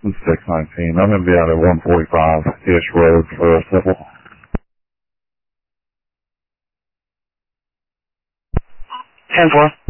This is 619. I'm going to be out at 145-ish road for a civil. 10-4.